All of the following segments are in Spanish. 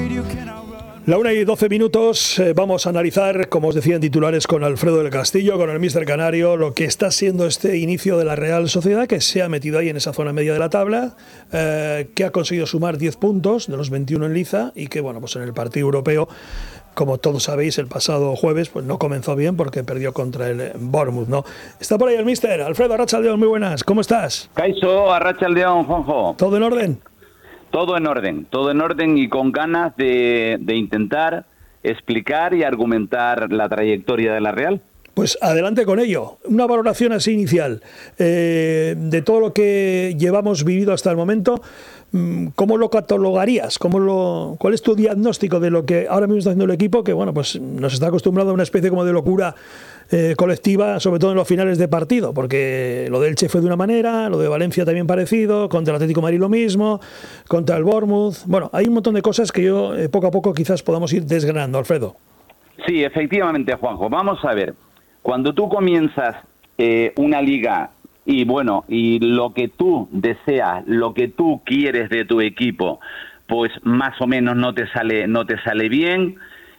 La 1:12, vamos a analizar, como os decía en titulares, con Alfredo del Castillo, con el míster canario, lo que está siendo este inicio de la Real Sociedad, que se ha metido ahí en esa zona media de la tabla, que ha conseguido sumar 10 puntos de los 21 en liza y que, bueno, pues en el partido europeo, como todos sabéis, el pasado jueves pues no comenzó bien porque perdió contra el Bournemouth, ¿no? Está por ahí el míster. Alfredo, arratsaldeon, muy buenas, ¿cómo estás? Kaixo, arratsaldeon, Juanjo. ¿Todo en orden? Todo en orden y con ganas de intentar explicar y argumentar la trayectoria de la Real. Pues adelante con ello. Una valoración así inicial de todo lo que llevamos vivido hasta el momento. ¿Cómo lo catalogarías? ¿Cuál es tu diagnóstico de lo que ahora mismo está haciendo el equipo? Que bueno, pues nos está acostumbrado a una especie como de locura colectiva, sobre todo en los finales de partido, porque lo del Elche fue de una manera, lo de Valencia también parecido, contra el Atlético de Madrid lo mismo, contra el Bournemouth. Bueno, hay un montón de cosas que yo poco a poco quizás podamos ir desgranando, Alfredo. Sí, efectivamente, Juanjo. Vamos a ver. Cuando tú comienzas una liga y bueno, y lo que tú deseas, lo que tú quieres de tu equipo, pues más o menos no te sale bien.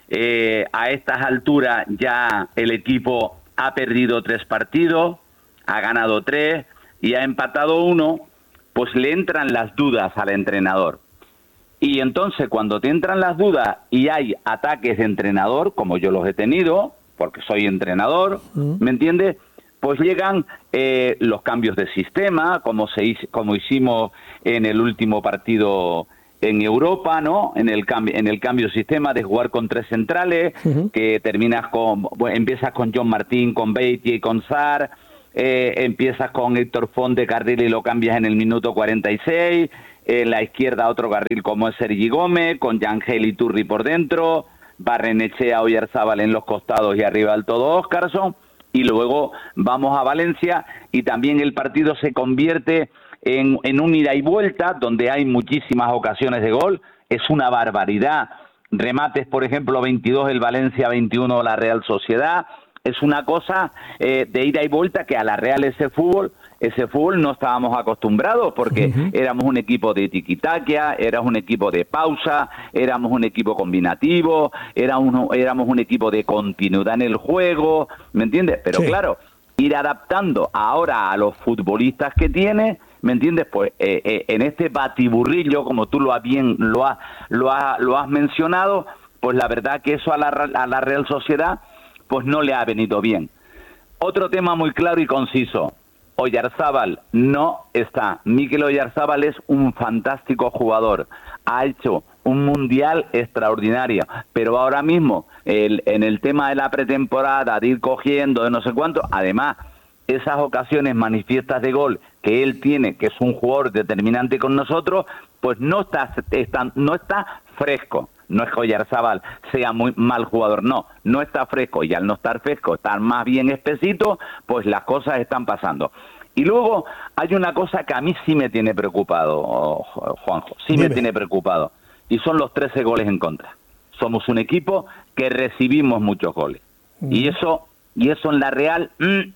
A estas alturas ya el equipo ha perdido 3 partidos, ha ganado 3 y ha empatado 1, pues le entran las dudas al entrenador. Y entonces cuando te entran las dudas y hay ataques de entrenador, como yo los he tenido, porque soy entrenador, ¿me entiendes? Pues llegan los cambios de sistema, como hicimos en el último partido en Europa, ¿no? En el cambio de sistema de jugar con 3 centrales, que empiezas con John Martín, con Beatty y con Sarr, empiezas con Héctor Font de carril y lo cambias en el minuto 46, en la izquierda otro carril como es Sergi Gómez, con Yangel y Turri por dentro, Barrenechea, Oyarzábal en los costados y arriba del todo Óscarson, y luego vamos a Valencia y también el partido se convierte en un ida y vuelta donde hay muchísimas ocasiones de gol, es una barbaridad. Remates, por ejemplo, 22 el Valencia, 21 la Real Sociedad, es una cosa de ida y vuelta que a la Real ese fútbol no estábamos acostumbrados porque éramos un equipo de tiquitaquia, éramos un equipo de pausa, éramos un equipo combinativo, éramos un equipo de continuidad en el juego, ¿me entiendes? Pero claro, ir adaptando ahora a los futbolistas que tiene, ¿me entiendes? Pues en este batiburrillo, como tú lo has mencionado, pues la verdad que eso a la Real Sociedad pues no le ha venido bien. Otro tema muy claro y conciso. Oyarzábal no está. Mikel Oyarzábal es un fantástico jugador. Ha hecho un mundial extraordinario. Pero ahora mismo, en el tema de la pretemporada, de ir cogiendo, de no sé cuánto, además, esas ocasiones manifiestas de gol que él tiene, que es un jugador determinante con nosotros, pues no está fresco. No es que Oyarzábal sea muy mal jugador, no está fresco, y al no estar fresco, estar más bien espesito, pues las cosas están pasando. Y luego hay una cosa que a mí sí me tiene preocupado, Juanjo, me tiene preocupado, y son los 13 goles en contra. Somos un equipo que recibimos muchos goles, y eso en la Real,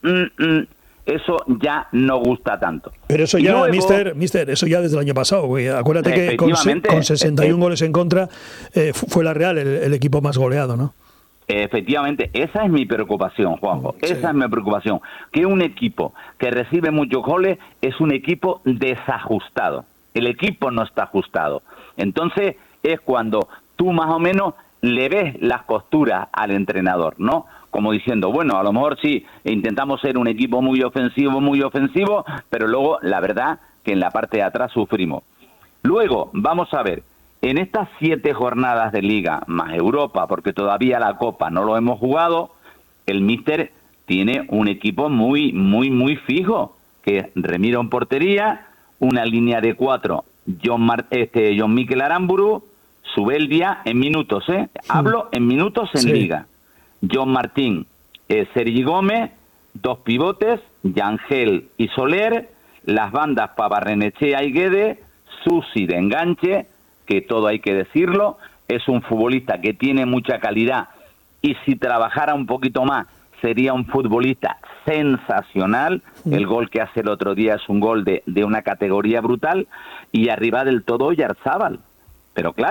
eso ya no gusta tanto. Pero eso ya, luego, mister, eso ya desde el año pasado, güey. Acuérdate que con 61 goles en contra fue la Real el equipo más goleado, ¿no? Efectivamente, esa es mi preocupación, Juanjo. Esa es mi preocupación. Que un equipo que recibe muchos goles es un equipo desajustado. El equipo no está ajustado. Entonces es cuando tú más o menos le ves las costuras al entrenador, ¿no? Como diciendo, bueno, a lo mejor sí, intentamos ser un equipo muy ofensivo, pero luego la verdad que en la parte de atrás sufrimos. Luego, vamos a ver, en estas 7 jornadas de Liga, más Europa, porque todavía la Copa no lo hemos jugado, el míster tiene un equipo muy fijo, que es Remiro en portería, una línea de 4, John Mikel Aramburu, Zubeldia en minutos, hablo en minutos en Liga. John Martín, Sergi Gómez, 2 pivotes, Yangel y Soler, las bandas para Barrenechea y Guede, Susi de enganche, que todo hay que decirlo, es un futbolista que tiene mucha calidad y si trabajara un poquito más sería un futbolista sensacional. El gol que hace el otro día es un gol de una categoría brutal, y arriba del todo Oyarzábal. Pero claro,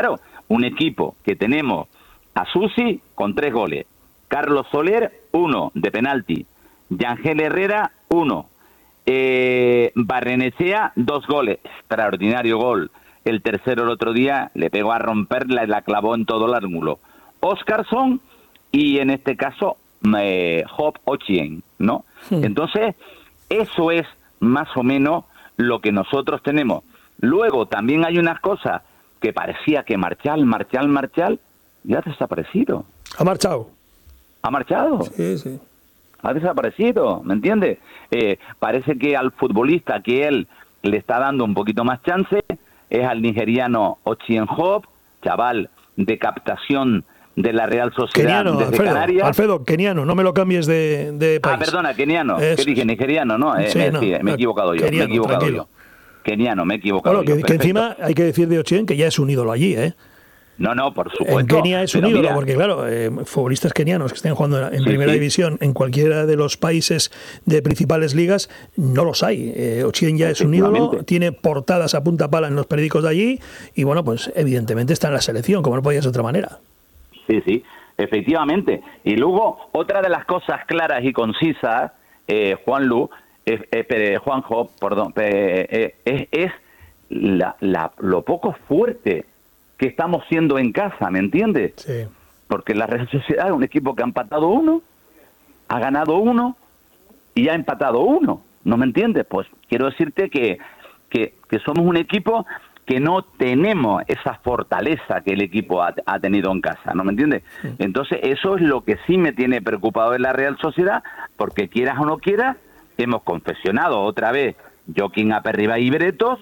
un equipo que tenemos a Susi con 3 goles, Carlos Soler 1 de penalti, Yangel Herrera 1, Barrenechea 2 goles, extraordinario gol. El tercero el otro día le pegó a romperla y la clavó en todo el ángulo. Oscarson y en este caso Job Ochien, ¿no? Entonces, eso es más o menos lo que nosotros tenemos. Luego también hay unas cosas que parecía que Marchal ya ha desaparecido. Ha marchado. ¿Ha marchado? Sí, sí. Ha desaparecido, ¿me entiendes? Parece que al futbolista que él le está dando un poquito más chance es al nigeriano Ochien Job, chaval de captación de la Real Sociedad Keniano, desde Canarias. Alfredo, keniano, no me lo cambies de país. Perdona, keniano. ¿Qué dije? Nigeriano, ¿no? Sí, me he equivocado yo. Keniano, me he equivocado tranquilo. yo. Keniano, me he equivocado yo. Que encima hay que decir de Ochien que ya es un ídolo allí, ¿eh? No, por supuesto. En Kenia es un pero ídolo, mira, porque claro, futbolistas kenianos que estén jugando en primera división en cualquiera de los países de principales ligas, no los hay. Ochien ya es un ídolo, tiene portadas a punta pala en los periódicos de allí y bueno, pues evidentemente está en la selección, como no podía ser de otra manera. Sí, efectivamente. Y luego, otra de las cosas claras y concisas, Juanjo, perdón, es lo poco fuerte que estamos siendo en casa, ¿me entiendes? Sí. Porque la Real Sociedad es un equipo que ha empatado 1, ha ganado 1 y ha empatado 1, ¿no me entiendes? Pues quiero decirte que somos un equipo que no tenemos esa fortaleza que el equipo ha tenido en casa, ¿no me entiendes? Sí. Entonces eso es lo que sí me tiene preocupado de la Real Sociedad, porque quieras o no quieras, hemos confesionado otra vez Joaquín Aperriba y Bretos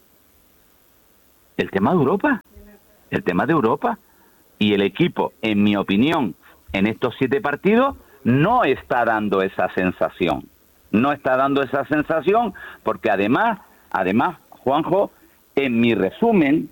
el tema de Europa, y el equipo, en mi opinión, en estos 7 partidos, no está dando esa sensación, porque además, Juanjo, en mi resumen,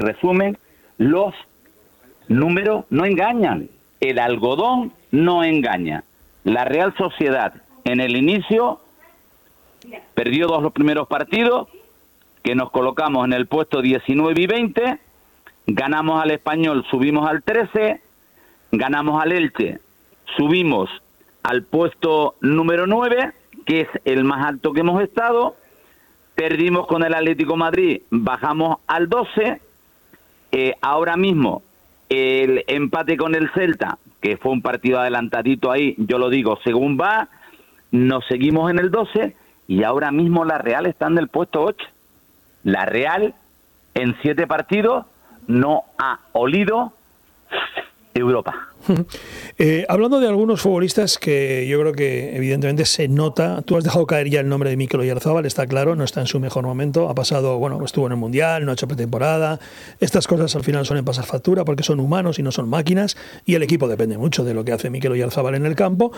los números no engañan, el algodón no engaña. La Real Sociedad, en el inicio, perdió 2 los primeros partidos, que nos colocamos en el puesto 19 y 20, ganamos al Español, subimos al 13, ganamos al Elche, subimos al puesto número 9, que es el más alto que hemos estado, perdimos con el Atlético de Madrid, bajamos al 12, ahora mismo el empate con el Celta, que fue un partido adelantadito ahí, yo lo digo según va, nos seguimos en el 12 y ahora mismo la Real está en el puesto 8. La Real en 7 partidos no ha olido Europa. Hablando de algunos futbolistas que yo creo que evidentemente se nota, tú has dejado caer ya el nombre de Mikel Oyarzabal, está claro, no está en su mejor momento, ha pasado, bueno, estuvo en el Mundial, no ha hecho pretemporada, estas cosas al final suelen pasar factura porque son humanos y no son máquinas y el equipo depende mucho de lo que hace Mikel Oyarzabal en el campo.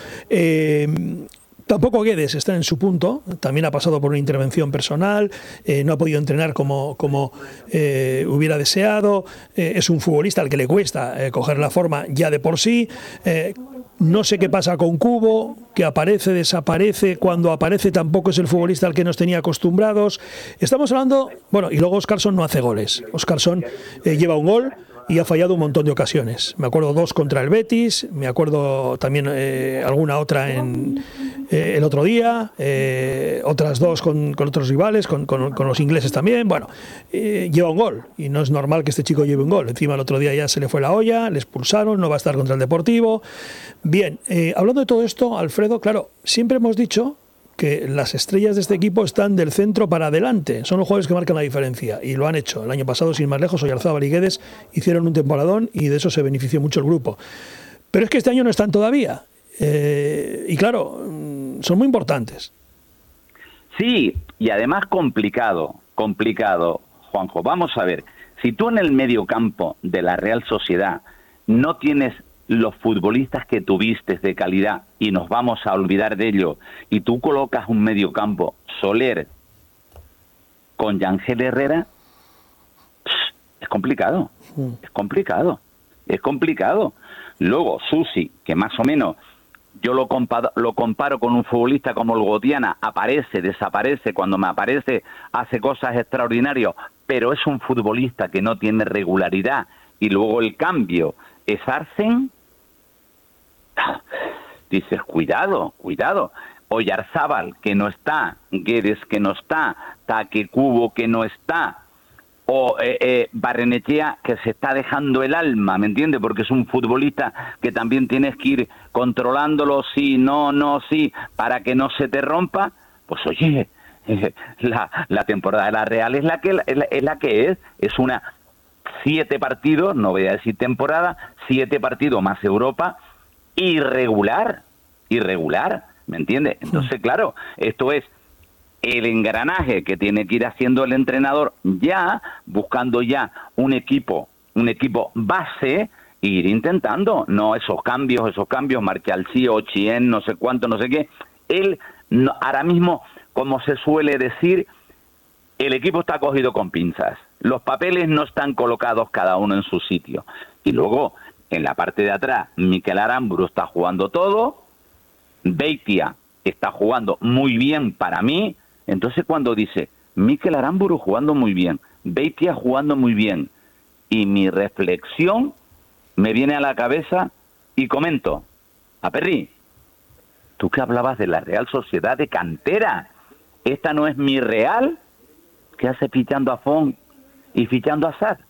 Tampoco Guedes está en su punto, también ha pasado por una intervención personal, no ha podido entrenar como hubiera deseado, es un futbolista al que le cuesta coger la forma ya de por sí. No sé qué pasa con Cubo, que aparece, desaparece, cuando aparece tampoco es el futbolista al que nos tenía acostumbrados. Estamos hablando, bueno, y luego Oscarson no hace goles. Oscarson lleva un gol y ha fallado un montón de ocasiones. Me acuerdo 2 contra el Betis, me acuerdo también alguna otra el otro día, otras 2 con otros rivales, con los ingleses también. Bueno, lleva un gol y no es normal que este chico lleve un gol. Encima el otro día ya se le fue la olla, le expulsaron, no va a estar contra el Deportivo. Bien, hablando de todo esto, Alfredo, claro, siempre hemos dicho que las estrellas de este equipo están del centro para adelante, son los jugadores que marcan la diferencia y lo han hecho. El año pasado, sin más lejos, Oyarzabal y Guedes hicieron un temporadón y de eso se benefició mucho el grupo. Pero es que este año no están todavía y claro, son muy importantes. Sí, y además complicado, Juanjo. Vamos a ver, si tú en el medio campo de la Real Sociedad no tienes los futbolistas que tuviste de calidad y nos vamos a olvidar de ello, y tú colocas un mediocampo Soler con Yangel Herrera, es complicado. Luego Susi, que más o menos yo lo comparo con un futbolista como el Gotiana, aparece, desaparece, cuando me aparece hace cosas extraordinarias, pero es un futbolista que no tiene regularidad, y luego el cambio es Arsen, dices, cuidado. Oyarzábal, que no está, Guedes, que no está, Taque Cubo, que no está, o Barrenechea, que se está dejando el alma, ¿me entiendes? Porque es un futbolista que también tienes que ir controlándolo, sí, no, sí, para que no se te rompa. Pues oye, la temporada de la Real es la que es una 7 partidos, no voy a decir temporada, 7 partidos más Europa, irregular, ¿me entiendes? Entonces, claro, esto es el engranaje que tiene que ir haciendo el entrenador, ya buscando ya un equipo base, e ir intentando, no esos cambios, Martial sí, Ochien, no sé cuánto, no sé qué. Él, no, ahora mismo, como se suele decir, el equipo está cogido con pinzas. Los papeles no están colocados cada uno en su sitio. Y luego, en la parte de atrás, Mikel Aramburu está jugando todo, Beitia está jugando muy bien para mí. Entonces, cuando dice Mikel Aramburu jugando muy bien, Beitia jugando muy bien, y mi reflexión me viene a la cabeza y comento, a Perry, tú que hablabas de la Real Sociedad de cantera, esta no es mi Real, que hace fichando a Font y fichando a Sarr.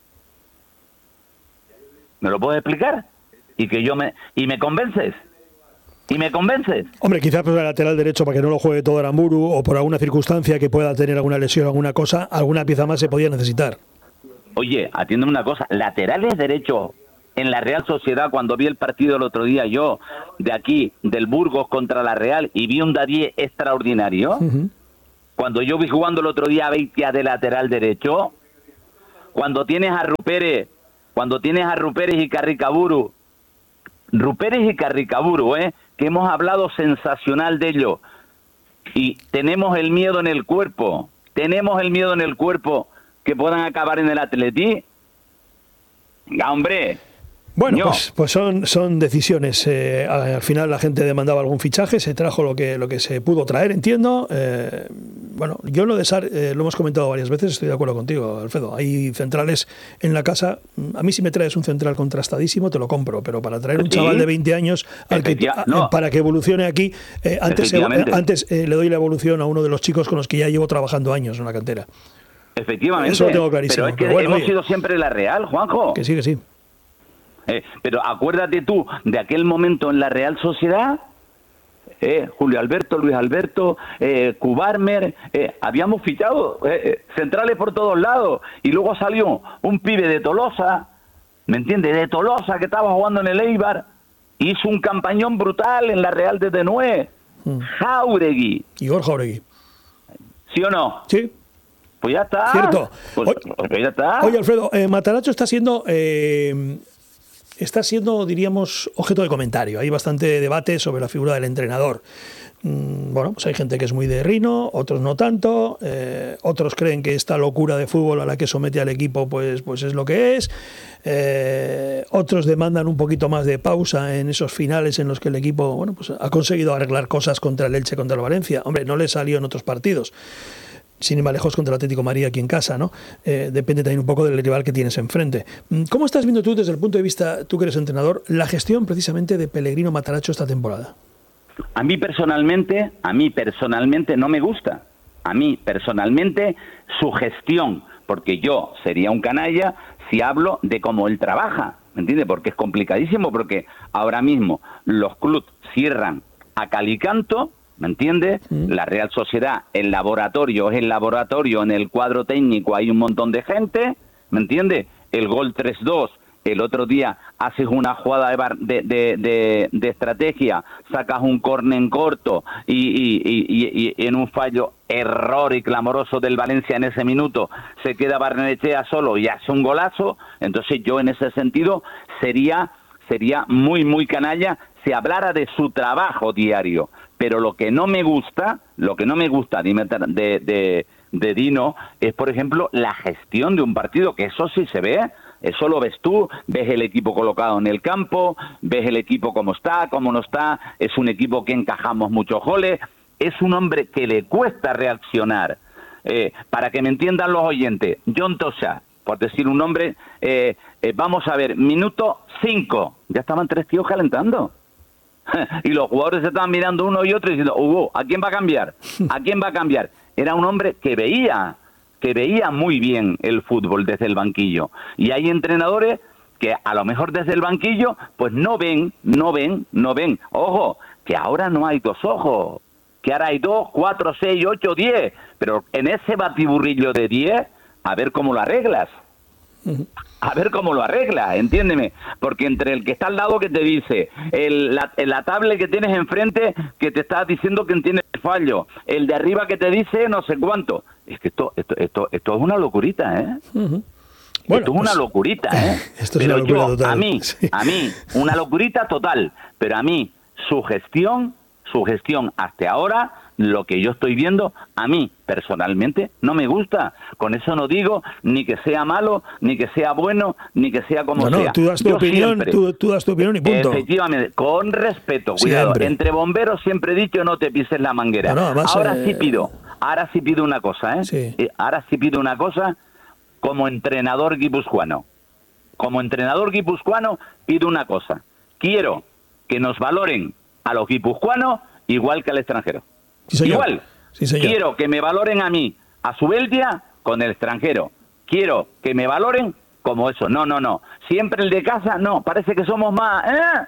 ¿Me lo puedes explicar? Y me convences. ¿Y me convences? Hombre, quizás por el lateral derecho para que no lo juegue todo Aramburu, o por alguna circunstancia que pueda tener alguna lesión, alguna cosa, alguna pieza más se podía necesitar. Oye, atiéndeme una cosa, laterales derechos en la Real Sociedad, cuando vi el partido el otro día yo, de aquí, del Burgos contra la Real, y vi un Darío extraordinario, cuando yo vi jugando el otro día a Beitia de lateral derecho, cuando tienes a Ruperes y Carricaburu, que hemos hablado sensacional de ello, y tenemos el miedo en el cuerpo que puedan acabar en el Atleti. Venga, hombre. Bueno, pues son decisiones. Al final la gente demandaba algún fichaje, se trajo lo que se pudo traer, entiendo. Bueno, yo lo de Sarr lo hemos comentado varias veces, estoy de acuerdo contigo, Alfredo. Hay centrales en la casa. A mí si me traes un central contrastadísimo te lo compro, pero para traer un chaval de 20 años para que evolucione aquí, antes le doy la evolución a uno de los chicos con los que ya llevo trabajando años en la cantera. Efectivamente. Eso lo tengo clarísimo. Pero es que hemos sido siempre la Real, Juanjo. Que sí. Pero acuérdate tú de aquel momento en la Real Sociedad, Julio Alberto, Luis Alberto, Kubarmer, habíamos fichado centrales por todos lados, y luego salió un pibe de Tolosa, ¿me entiendes? De Tolosa, que estaba jugando en el Eibar, hizo un campañón brutal en la Real de Tenué. Jáuregui. Igor Jáuregui. ¿Sí o no? Sí. Pues ya está. Cierto. Pues ya está. Oye, Alfredo, Matarazzo está siendo, diríamos, objeto de comentario. Hay bastante debate sobre la figura del entrenador. Bueno, pues hay gente que es muy de Rino, otros no tanto, otros creen que esta locura de fútbol a la que somete al equipo pues es lo que es, otros demandan un poquito más de pausa en esos finales en los que el equipo, bueno, pues ha conseguido arreglar cosas contra el Elche, contra el Valencia. Hombre, no le salió en otros partidos. Sin ir más lejos, contra el Atlético de Madrid aquí en casa, ¿no? Depende también un poco del rival que tienes enfrente. ¿Cómo estás viendo tú, desde el punto de vista, tú que eres entrenador, la gestión precisamente de Pellegrino Matarazzo esta temporada? A mí personalmente no me gusta. A mí personalmente su gestión, porque yo sería un canalla si hablo de cómo él trabaja, ¿me entiendes? Porque es complicadísimo, porque ahora mismo los clubes cierran a cal y canto, ¿me entiendes? La Real Sociedad, el laboratorio es el laboratorio, en el cuadro técnico hay un montón de gente, ¿me entiendes? El gol 3-2, el otro día haces una jugada de estrategia, sacas un córner en corto y en un fallo, error y clamoroso del Valencia en ese minuto, se queda Barrenechea solo y hace un golazo. Entonces yo en ese sentido sería muy, muy canalla si hablara de su trabajo diario. Pero lo que no me gusta de Dino es, por ejemplo, la gestión de un partido, que eso sí se ve, eso lo ves tú, ves el equipo colocado en el campo, ves el equipo cómo está, cómo no está, es un equipo que encajamos muchos goles, es un hombre que le cuesta reaccionar. Para que me entiendan los oyentes, John Tosha, por decir un nombre, vamos a ver, minuto 5, ya estaban 3 tíos calentando. Y los jugadores se estaban mirando uno y otro diciendo, Hugo, ¿a quién va a cambiar? ¿A quién va a cambiar? Era un hombre que veía muy bien el fútbol desde el banquillo. Y hay entrenadores que a lo mejor desde el banquillo pues no ven. Ojo, que ahora no hay 2 ojos, que ahora hay 2, 4, 6, 8, 10, pero en ese batiburrillo de 10, a ver cómo lo arreglas. A ver cómo lo arregla, entiéndeme, porque entre el que está al lado que te dice, la tablet que tienes enfrente que te está diciendo que tiene fallo, el de arriba que te dice no sé cuánto, es que esto es una locurita, ¿eh? Uh-huh. Bueno, esto es una locurita, ¿eh? Esto es pero una locura yo, total. a mí, una locurita total, pero a mí, su gestión hasta ahora, lo que yo estoy viendo, a mí personalmente no me gusta. Con eso no digo ni que sea malo, ni que sea bueno, ni que sea como sea. No, tú das tu opinión, tú das tu opinión y punto. Efectivamente, con respeto, cuidado. Siempre. Entre bomberos siempre he dicho no te pises la manguera. No, además, ahora sí pido una cosa, ¿eh? Sí. Ahora sí pido una cosa como entrenador guipuzcoano. Como entrenador guipuzcoano pido una cosa. Quiero que nos valoren a los guipuzcoanos igual que al extranjero. Sí, señor. Igual. Sí, señor. Quiero que me valoren a mí, a Zubeldia, con el extranjero. Quiero que me valoren como eso. No. Siempre el de casa, no. Parece que somos más...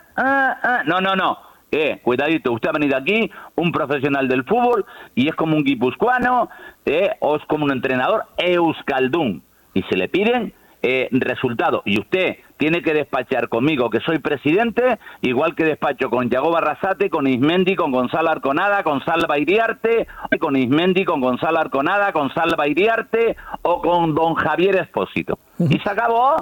No. Cuidadito, usted ha venido aquí, un profesional del fútbol, y es como un guipuzcoano, o es como un entrenador euskaldún. Y se le piden resultados. Y usted tiene que despachar conmigo, que soy presidente, igual que despacho con Yago Barrasate, con Ismendi, con Gonzalo Arconada, con Salva Iriarte, con Ismendi, con Gonzalo Arconada, con Salva Iriarte, o con don Javier Espósito. Y se acabó.